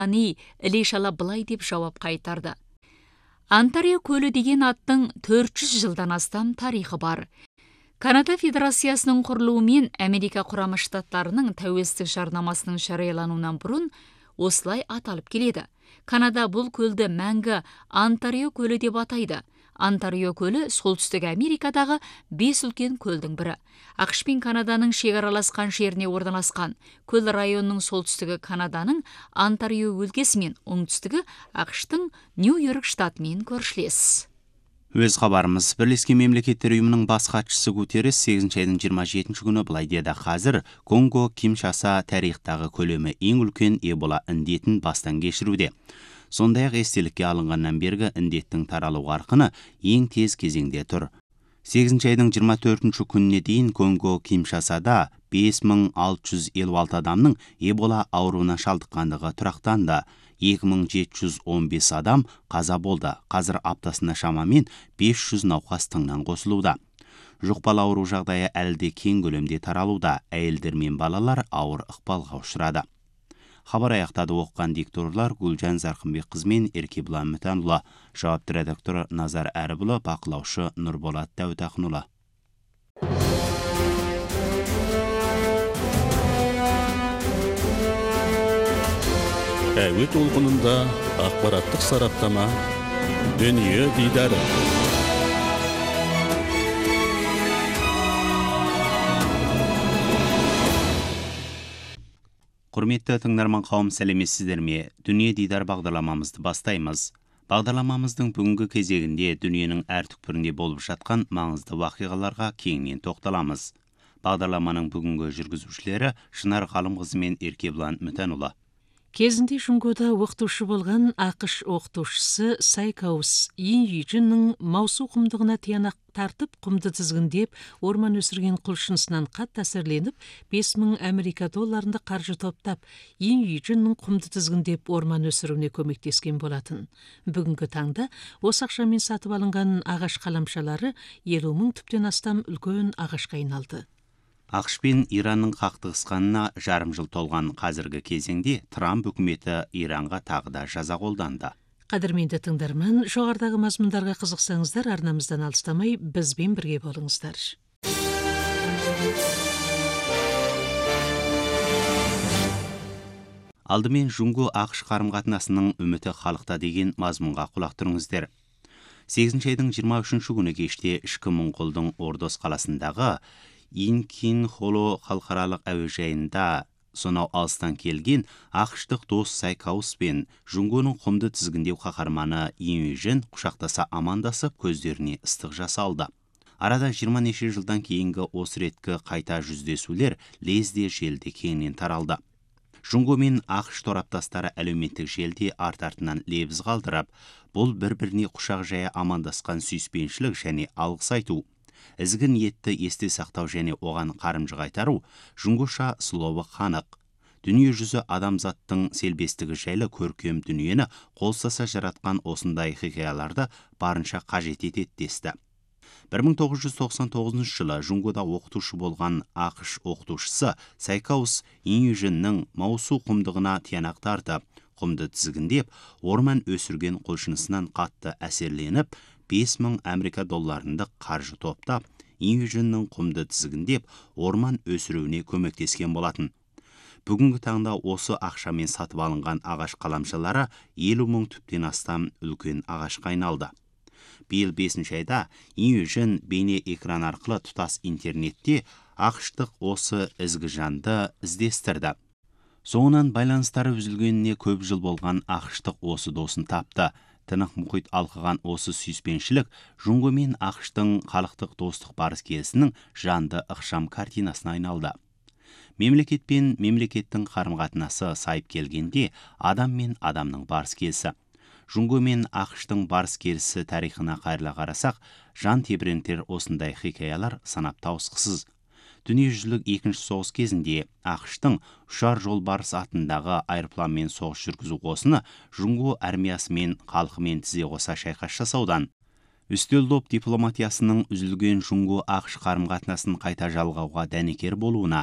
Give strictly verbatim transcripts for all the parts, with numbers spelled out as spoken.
Ани іле-шала былай деп жауап қайтарды. Онтарио көлі деген аттың төрт жүз жылдан астам тарихы бар. Канада Федерациясының құрылуымен Америка құрама штаттарының тәуелсіздік жарнамасының жариялануынан бұрын осылай аталып келеді. Канада бұл көлді мәңгі Онтарио көлі деп атайды. Онтарио көлі солтүстік Америкадағы бес үлкен көлдің бірі. ақш пен Канаданың шекараласқан жеріне орналасқан. Көл районының солтүстігі Канаданың Онтарио өлкесі мен оңтүстігі ақштың Нью-Йорк штатымен көршілес. Өз хабарымыз. Бірлескен мемлекеттер ұйымының бас хатшысы Гутеррес сегізінші айдың жиырма жетінші күні былай деді: қазір Конго Киншаса тарихтағы көлемі ең үлкен Эбола індетін бастан кешіруде. Сондай-ақ естелікке алынғаннан бергі індеттің таралу қарқыны ең тез кезеңде тұр. сегізінші айдың жиырма төртінші күніне дейін Конго Киншасада бес мың алты жүз елу алты адамның Эбола ауруына шалдыққандығы тұрақтанды. екі мың жеті жүз он бес адам қаза болды. Қазір аптасына шамамен бес жүз науқас тыңнан қосылуда. Жұқпалы ауру жағдайы әлі де кең көлемде таралуда. Әйелдер мен балалар ауыр ықпалға ұшырады. Хабар аяқтады. Оққан дикторлар Гүлжан Зарқынбекқызы мен Еркебұлан Мүтанұлы, жауапты редактор Назар Әрібұлы, бақылаушы Нұрболат Дәутақынұлы. Әуе толқынында ақпараттық сараптама, дүние дидары. Құрметті тыңдарман қауым, сәлеметсіздер ме? Дүние дидар бағдарламамызды бастаймыз. Бағдарламамыздың бүгінгі кезегінде дүниенің әр түкпірінде болып жатқан маңызды вақиғаларға кеңінен тоқталамыз. Бағдарламаның бүгінгі жүргізушілері Шынар Ғалымқызы мен Еркебұлан Мүтанұлы. Кезінде Жұңгода оқытушы болған ақш оқытушысы Сайкаус Ин Юйжиннің Маусу құмдығына тиянақ тартып, құмды тізгіндеп, орман өсірген құлшынысынан қатты әсерленіп, бес мың Америка долларында қаржы топтап, Ин Юйжиннің құмды тізгіндеп орман өсіруіне көмектескен болатын. Бүгінгі таңда осы ақшамен сатып алынған ағаш қаламшалары елу мың түптен астам үлкен ағашқа айналды. ақш пен Иранның қақтығысқанына жарым жыл толған қазіргі кезеңде Трамп үкіметі Иранға тағы да жаза қолданды. Қадірменді тыңдарман, жоғарыдағы мазмұндарға қызықсаңыздар, арнамыздан алыстамай бізбен бірге болыңыздар. Алдымен Жұңго ақш қарым-қатынасының үміті халықта деген мазмұнға құлақ түріңіздер. сегізінші айдың жиырма үшінші күні кеште ішкі Моңғолдың Ордос қаласындағы Инкин Холо халықаралық әуежайында сонау алыстан келген ақштық дос Сайкаус пен Жұңгоның құмды тізгіндеу қаһарманы Ин Юйжин құшақтаса амандасып, көздеріне ыстық жасалды. Арада жиырма неше жылдан кейінгі осы реткі қайта жүздесулер лезде желде кеңінен таралды. Жұңго мен ақш тораптастары әлеуметтік желде арт-артынан лебіз қалдырып, бұл бір-біріне құшақ жая амандасқан сүйіспеншілік және алғыс айту, ізгі ниетті есте сақтау және оған қарымжы қайтару жұңгоша словы қанық. Дүние жүзі адамзаттың селбестігі жайлы көркем дүниені қолсаса жаратқан осындай хикаяларды барынша қажет етеді десті. бір мың тоғыз жүз тоқсан тоғызыншы жылы Жұңгода оқытушы болған ақш оқытушысы Сайкаус Ин Юйжиннің Маусу құмдығына тиянақ тартып, құмды тізгіндеп, орман өсірген құлшынысынан қатты әсерленіп, бес мың Америка долларында қаржы топтап, Ин Юйжиннің құмды тізгіндеп, орман өсіруіне көмектескен болатын. Бүгінгі таңда осы ақшамен сатып алынған ағаш қаламшалары елу мың түптен астам үлкен ағашқа айналды. Биыл бесінші айда Ин Юйжин бейне экран арқылы тұтас интернетте ақштық осы ізгі жанды іздестірді. Соңынан байланыстары үзілгеніне көп жыл болған ақштық осы досын тапты. Тынық мұхит алқыған осы сүйіспеншілік Жұңго мен ақштың халықтық достық барыс келісінің жанды ықшам картинасына айналды. Мемлекет пен мемлекеттің қарым-қатынасы сайып келгенде адам мен адамның барыс келісі. Жұңго мен ақштың барыс келісі тарихына қайырыла қарасақ, жан тебірентер осындай хикаялар санап таусықсыз. Дүниежүзілік екінші соғыс кезінде ақштың ұшар жолбарыс атындағы айырпланмен соғыс жүргізу қосыны Жұңго армиясы мен халқымен тізе қоса шайқас жасаудан, үстел доп дипломатиясының үзілген Жұңго ақш қарым-қатынасын қайта жалғауға дәнекер болуына,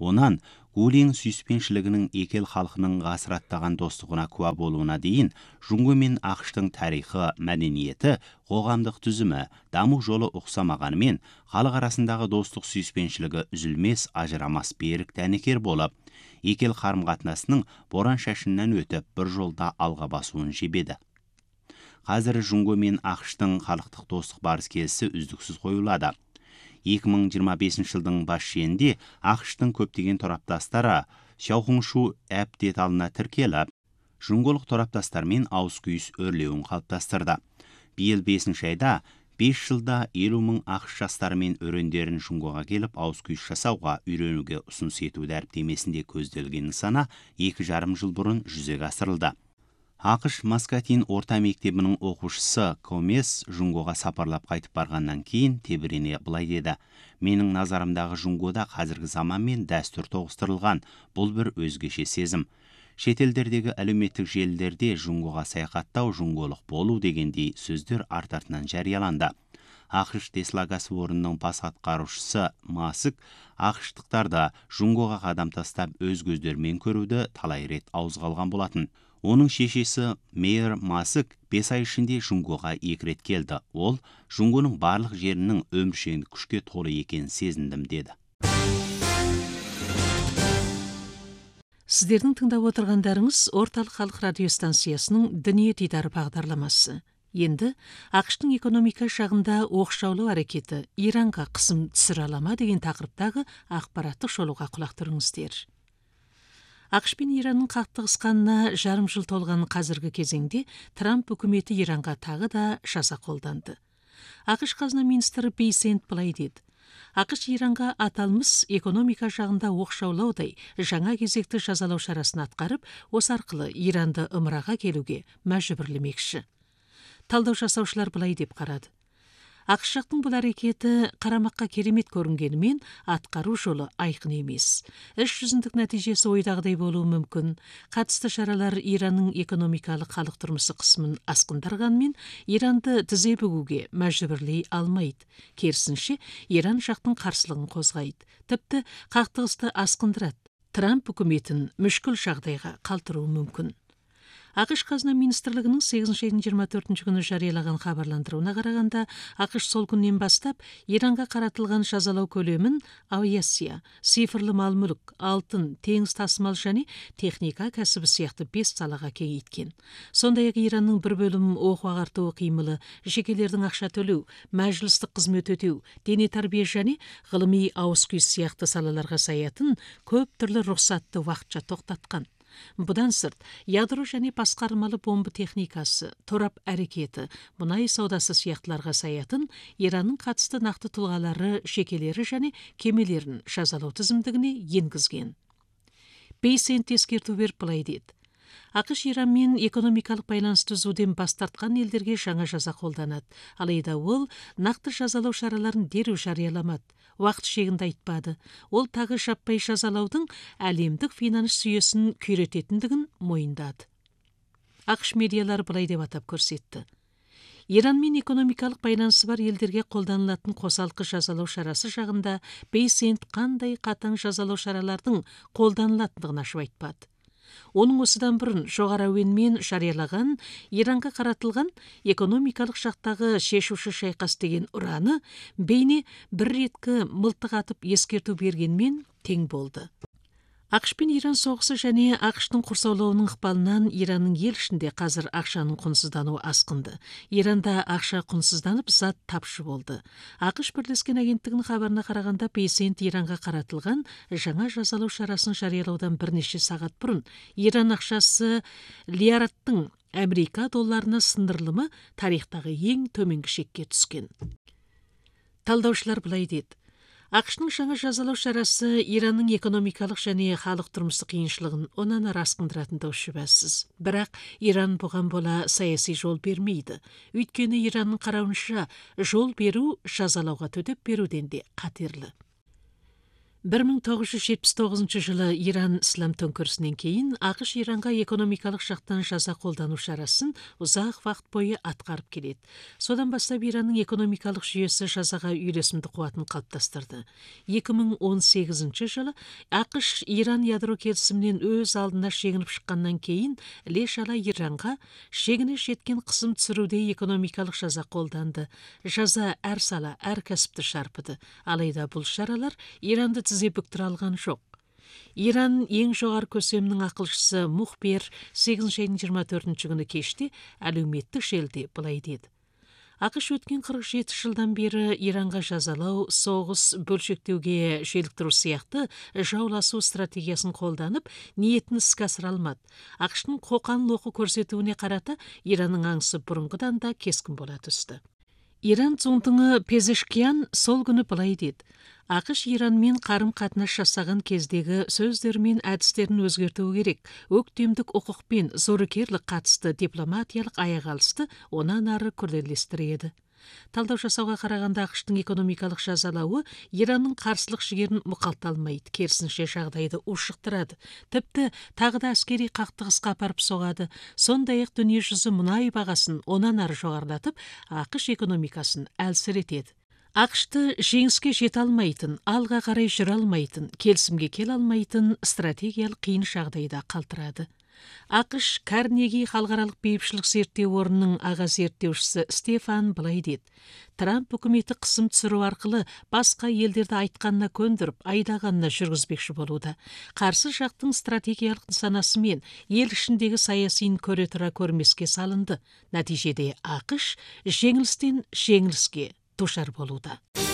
Онан Гулин сүйіспеншілігінің екі ел халқының ғасыр аттаған достығына куә болуына дейін Жұңго мен ақштың тарихы, мәдениеті, қоғамдық түзімі, даму жолы ұқсамағанымен, халық арасындағы достық сүйіспеншілігі үзілмес, ажырамас берік дәнекер болып, екі ел қарым-қатынасының боран шашыннан өтіп, бір жолда алға басуын жебеді. Қазір Жұңго мен ақштың халықтық достық барыс келісі үздіксіз қойылады. екі мың жиырма бесінші жылдың бас шенінде ақштың көптеген тораптастары Шаухуншу әп деталына тіркеліп, жұңголық тораптастармен ауыз күйіс өрлеуін қалыптастырды. Биыл бесінші айда бес жылда елу мың ақш жастары мен өрендерін Жұңгоға келіп ауыз күйіс жасауға үйренуге ұсыныс ету дәріптемесінде көзделген нысана екі жарым жыл бұрын жүзеге асырылды. ақш Маскатин орта мектебінің оқушысы Комес Жұңгоға сапарлап қайтып барғаннан кейін тебірене былай деді: менің назарымдағы Жұңгода қазіргі заман мен дәстүр тоғыстырылған, бұл бір өзгеше сезім. Шетелдердегі әлеуметтік желілерде Жұңгоға саяхаттау, жұңголық болу дегендей сөздер арт-артынан жарияланды. ақш Тесла кәсіпорнының бас атқарушысы Маск ақштықтарда Жұңгоға қадам тастап өз көздерімен көруді талай рет ауызға алған болатын. Оның шешесі Мейер Маск бес ай ішінде Жұңгоға екі рет келді. Ол Жұңгоның барлық жерінің өміршеңдік күшке толы екенін сезіндім деді. Сіздердің тыңдап отырғандарыңыз Орталық халық радиостанциясының Дүние дидары бағдарламасы. Енді ақштың экономика жағында оқшаулау әрекеті Иранға қысым түсіре ала ма деген тақырыптағы ақпараттық шолуға құлақ түріңіздер. ақш пен Иранның қақтығысқанына жарым жыл толған қазіргі кезеңде Трамп үкіметі Иранға тағы да жаза қолданды. ақш қазына министрі Бейсент былай деді: ақш Иранға аталмыс экономика жағында оқшаулаудай жаңа кезекті жазалау шарасын атқарып, осы арқылы Иранды ымыраға келуге мәжбүрлемекші. Талдау жасаушылар былай деп қарады: ақш жақтың бұл әрекеті қарамаққа керемет көрінгенімен, атқару жолы айқын емес. Іс жүзіндік нәтижесі ойдағыдай болуы мүмкін. Қатысты шаралар Иранның экономикалық халық тұрмысы қысымын асқындарғанмен, Иранды тізе бүгуге мәжбүрлей алмайды. Керісінше, Иран жақтың қарсылығын қозғайды. Тіпті қақтығысты асқындырады. Трамп үкіметін мүшкіл жағдайға қалдыруы мүмкін. ақш қазына министрлігінің сегізінші айдың жиырма төртінші күні жариялаған хабарландыруына қарағанда, ақш сол күннен бастап Иранға қаратылған жазалау көлемін авиация, цифрлы мал-мүлік, алтын, теңіз тасымал және техника кәсібі сияқты бес салаға кеңейткен. Сондай-ақ Иранның бір бөлім оқ-ағарту қимылы, жекелердің ақша төлеу, мәжілістік қызмет өтеу, дене тәрбие және ғылыми ауыз күй сияқты салаларға саятын көп түрлі рұқсатты уақытша тоқтатқан. Бұдан сырт, ядро және басқармалы бомба техникасы, торап әрекеті, мұнай саудасы сияқтыларға саятын Иранның қатысты нақты тұлғалары, жекелері және кемелерін жазалау тізімдігіне енгізген. Бейсент ескерту беріп былай деді: ақш Иранмен экономикалық байланыс түзуден бас тартқан елдерге жаңа жаза қолданады. Алайда ол нақты жазалау шараларын дереу жарияламады. Уақыт шегінде айтпады. Ол тағы жаппай жазалаудың әлемдік финанс жүйесін күйрететіндігін мойындады. ақш медиалары былай деп атап көрсетті: Иранмен экономикалық байланысы бар елдерге қолданылатын қосалқы жазалау шарасы жағында Бейсент қандай қатаң жазалау шаралардың қолданылатындығын ашып айтпады. Оның осыдан бұрын жоғары әуенмен жариялаған Иранға қаратылған экономикалық жақтағы шешуші шайқас деген ұраны бейне бір реткі мылтық атып ескерту бергенмен тең болды. ақш пен Иран соғысы және ақштың құрсаулауының ықпалынан Иранның ел ішінде қазір ақшаның құнсыздануы асқынды. Иранда ақша құнсызданып, зат тапшы болды. ақш бірлескен агенттігінің хабарына қарағанда, Бейсент Иранға қаратылған жаңа жазалау шарасын жариялаудан бірнеше сағат бұрын Иран ақшасы лиараттың Америка долларына сындырылымы тарихтағы ең төменгі шекке түскен. Талдаушылар былай деді: ақштың жаңа жазалау шарасы Иранның экономикалық және халық тұрмысы қиыншылығын онан ары асқындыратындығы шүбәсіз. Бірақ Иран бұған бола саяси жол бермейді. Өйткені Иранның қарауынша жол беру жазалауға төтеп беруден де қатерлі. бір мың тоғыз жүз жетпіс тоғызыншы жылы Иран ислам төңкерісінен кейін ақш Иранға экономикалық жақтан жаза қолдану шарасын ұзақ вақыт бойы атқарып келеді. Содан бастап Иранның экономикалық жүйесі жазаға үйлесімді қуатын қалыптастырды. екі мың он сегізінші жылы ақш Иран ядро келісімінен өз алдына шегініп шыққаннан кейін іле-шала Иранға шегіне жеткен қысым түсіруде экономикалық жаза қолданды. Жаза әр сала, әр кәсіпті шарпыды. Алайда бұл шаралар Иранды тізе бүктіре алған жоқ. Иран ең жоғары көсемнің ақылшысы Мухбер сегізінші айдың жиырма төртінші күні кеште әлеуметтік желіде былай деді. ақш өткен қырық жеті жылдан бері Иранға жазалау, соғыс, бөлшектеуге желіктіру сияқты жауласу стратегиясын қолданып, ниетін іске асыра алмады. ақштың қоқан-лоқы көрсетуіне қарата Иранның аңысы бұрынғыдан да кескін бола түсті. Иран цунтыңы Пезешкиян сол күні былай деді. ақш Иранмен қарым-қатынас жасаған кездегі сөздері мен әдістерін өзгерту керек. Өктемдік құқықпен зорыкерлік қатысты дипломатиялық аяқ алысты онан ары күрделестіреді. Талдау жасауға қарағанда ақштың экономикалық жазалауы Иранның қарсылық жігерін мұқалталмайды, керісінше жағдайды ушықтырады. Тіпті тағы да әскери қақтығысқа апарып соғады. Сондай-ақ дүниежүзі мұнай бағасын онан ары жоғарылатып, ақш экономикасын әлсіретеді. ақшты жеңіске жете алмайтын, алға қарай жүре алмайтын, келісімге келе алмайтын стратегиялық қиын жағдайда қалтырады. ақш Карнеги халықаралық бейбітшілік зерттеу орнының аға зерттеушісі Стефан былай деді. Трамп үкіметі қысым түсіру арқылы басқа елдерді айтқанына көндіріп, айдағанына жүргізбекші болуда. Қарсы жақтың стратегиялық нысанасы мен ел ішіндегі саясиін көре тұра көрмеске салынды. Нәтижеде ақш жеңілістен жеңіліске душар болуда.